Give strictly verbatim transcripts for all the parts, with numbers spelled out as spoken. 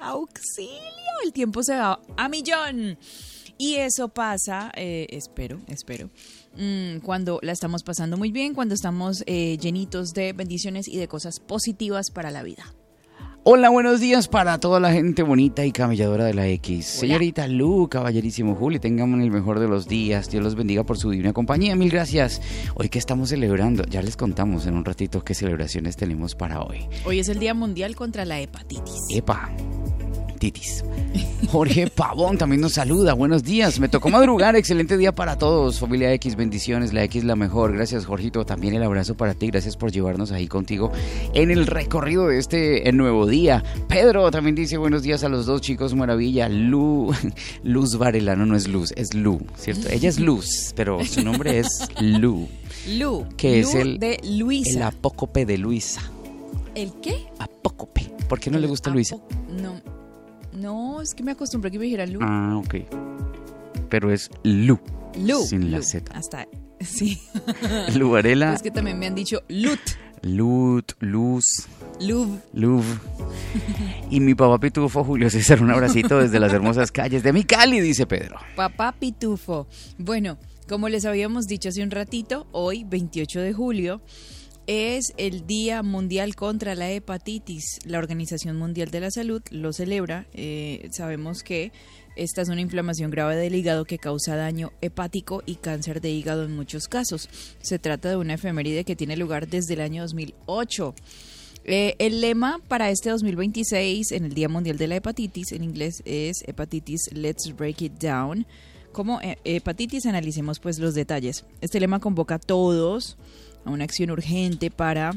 auxilio, el tiempo se va a millón. Y eso pasa, eh, espero, espero, mmm, cuando la estamos pasando muy bien, cuando estamos eh, llenitos de bendiciones y de cosas positivas para la vida. Hola, buenos días para toda la gente bonita y camelladora de la X. Hola. Señorita Lu, caballerísimo Juli, tengan el mejor de los días. Dios los bendiga por su divina compañía. Mil gracias. Hoy que estamos celebrando, ya les contamos en un ratito qué celebraciones tenemos para hoy. Hoy es el Día Mundial contra la Hepatitis. Epa. Titis. Jorge Pavón también nos saluda, buenos días, me tocó madrugar, excelente día para todos, familia X, bendiciones, la X la mejor, gracias Jorgito, también el abrazo para ti, gracias por llevarnos ahí contigo en el recorrido de este nuevo día. Pedro también dice buenos días a los dos chicos, maravilla. Lu, Luz Varelano no es Luz, es Lu, ¿cierto? Ella es Luz, pero su nombre es Lu. Lu, que Lu es el, de Luisa. El apócope de Luisa. ¿El qué? Apócope, ¿por qué no el le gusta Luisa? No. No, es que me acostumbré a que me dijera Lu. Ah, ok. Pero es Lu. Lu. Sin la Lu. Z. Hasta, sí. Lu Varela. Es que también me han dicho Lut. Lut, Luz. Luv. Luv. Y mi papá Pitufo, Julio César, un abracito desde las hermosas calles de mi Cali, dice Pedro. Papá Pitufo. Bueno, como les habíamos dicho hace un ratito, hoy, veintiocho de julio, es el Día Mundial contra la Hepatitis. La Organización Mundial de la Salud lo celebra. Eh, sabemos que esta es una inflamación grave del hígado que causa daño hepático y cáncer de hígado en muchos casos. Se trata de una efeméride que tiene lugar desde el año dos mil ocho. Eh, el lema para este dos mil veintiséis en el Día Mundial de la Hepatitis, en inglés, es Hepatitis Let's Break It Down. Como eh, hepatitis, analicemos pues los detalles. Este lema convoca a todos a una acción urgente para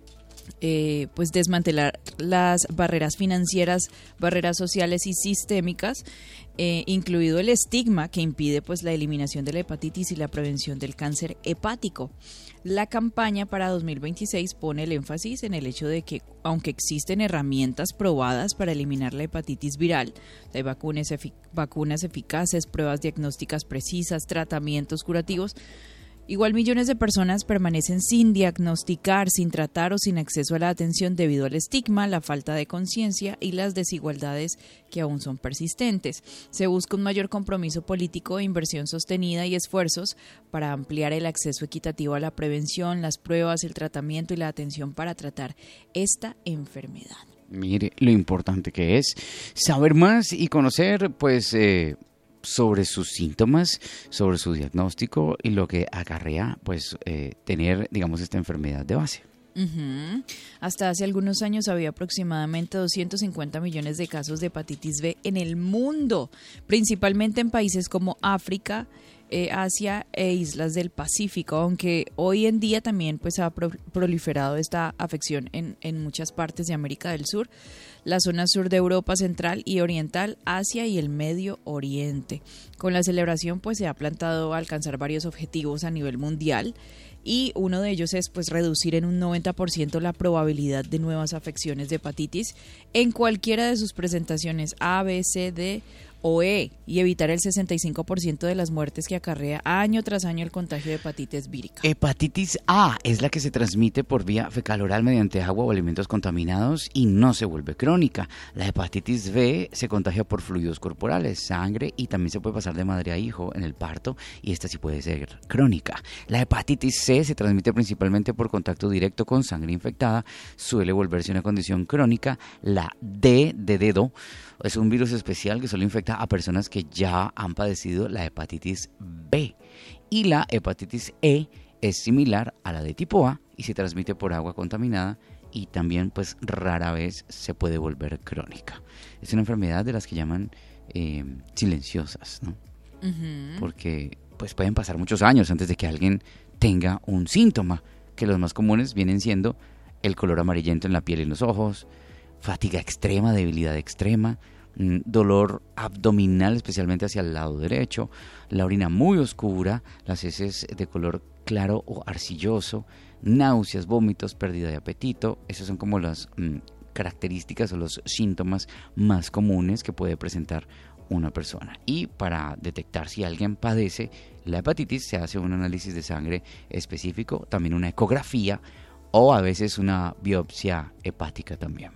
eh, pues desmantelar las barreras financieras, barreras sociales y sistémicas, eh, incluido el estigma que impide pues la eliminación de la hepatitis y la prevención del cáncer hepático. La campaña para dos mil veintiséis pone el énfasis en el hecho de que, aunque existen herramientas probadas para eliminar la hepatitis viral, hay vacunas, efic- vacunas eficaces, pruebas diagnósticas precisas, tratamientos curativos, igual millones de personas permanecen sin diagnosticar, sin tratar o sin acceso a la atención debido al estigma, la falta de conciencia y las desigualdades que aún son persistentes. Se busca un mayor compromiso político, inversión sostenida y esfuerzos para ampliar el acceso equitativo a la prevención, las pruebas, el tratamiento y la atención para tratar esta enfermedad. Mire lo importante que es saber más y conocer, pues... Eh... sobre sus síntomas, sobre su diagnóstico y lo que acarrea pues eh, tener, digamos, esta enfermedad de base. Uh-huh. Hasta hace algunos años había aproximadamente doscientos cincuenta millones de casos de hepatitis B en el mundo, principalmente en países como África, eh, Asia e islas del Pacífico, aunque hoy en día también pues ha pro- proliferado esta afección en, en muchas partes de América del Sur, la zona sur de Europa Central y Oriental, Asia y el Medio Oriente. Con la celebración pues se ha plantado a alcanzar varios objetivos a nivel mundial y uno de ellos es pues reducir en un noventa por ciento la probabilidad de nuevas afecciones de hepatitis en cualquiera de sus presentaciones A, B, C, D o E y evitar el sesenta y cinco por ciento de las muertes que acarrea año tras año el contagio de hepatitis vírica. Hepatitis A es la que se transmite por vía fecal-oral mediante agua o alimentos contaminados y no se vuelve crónica. La hepatitis B se contagia por fluidos corporales, sangre y también se puede pasar de madre a hijo en el parto y esta sí puede ser crónica. La hepatitis C se transmite principalmente por contacto directo con sangre infectada, suele volverse una condición crónica. La D de dedo es un virus especial que solo infecta a personas que ya han padecido la hepatitis B. Y la hepatitis E es similar a la de tipo A y se transmite por agua contaminada y también pues rara vez se puede volver crónica. Es una enfermedad de las que llaman eh, silenciosas, ¿no? Uh-huh. Porque pues pueden pasar muchos años antes de que alguien tenga un síntoma, que los más comunes vienen siendo el color amarillento en la piel y en los ojos, fatiga extrema, debilidad extrema, dolor abdominal especialmente hacia el lado derecho, la orina muy oscura, las heces de color claro o arcilloso, náuseas, vómitos, pérdida de apetito. Esas son como las mm, características o los síntomas más comunes que puede presentar una persona. Y para detectar si alguien padece la hepatitis se hace un análisis de sangre específico, también una ecografía o a veces una biopsia hepática también.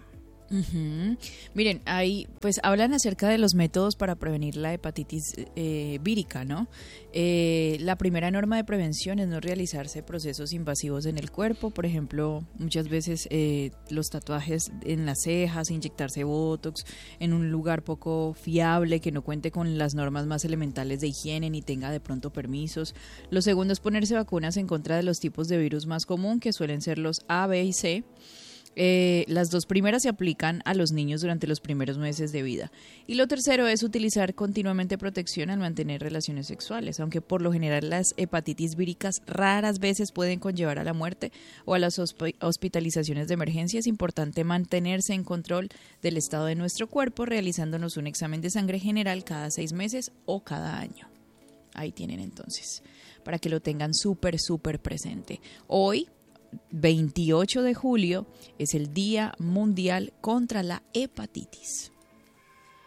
Ujú. Miren, ahí pues hablan acerca de los métodos para prevenir la hepatitis eh, vírica, ¿no? Eh, la primera norma de prevención es no realizarse procesos invasivos en el cuerpo, por ejemplo, muchas veces eh, los tatuajes en las cejas, inyectarse botox en un lugar poco fiable que no cuente con las normas más elementales de higiene ni tenga de pronto permisos. Lo segundo es ponerse vacunas en contra de los tipos de virus más común, que suelen ser los A, B y C. Eh, las dos primeras se aplican a los niños durante los primeros meses de vida. Y lo tercero es utilizar continuamente protección al mantener relaciones sexuales, aunque por lo general las hepatitis víricas raras veces pueden conllevar a la muerte o a las hosp- hospitalizaciones de emergencia. Es importante mantenerse en control del estado de nuestro cuerpo, realizándonos un examen de sangre general cada seis meses o cada año. Ahí tienen entonces, para que lo tengan súper, súper presente. Hoy, veintiocho de julio, es el Día Mundial contra la Hepatitis.